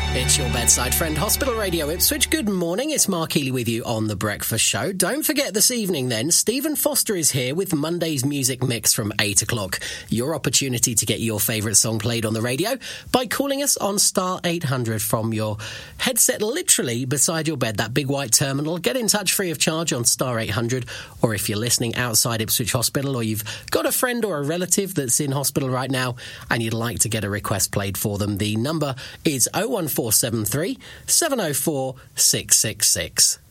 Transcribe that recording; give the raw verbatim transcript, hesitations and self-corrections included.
It's your bedside friend, Hospital Radio Ipswich. Good morning, it's Mark Healy with you on The Breakfast Show. Don't forget this evening then, Stephen Foster is here with Monday's Music Mix from eight o'clock. Your opportunity to get your favourite song played on the radio by calling us on star eight hundred from your headset literally beside your bed, that big white terminal. Get in touch free of charge on star eight hundred, or if you're listening outside Ipswich Hospital or you've got a friend or a relative that's in hospital right now and you'd like to get a request played for them, the number is oh one four seven three, seven oh four, six six six.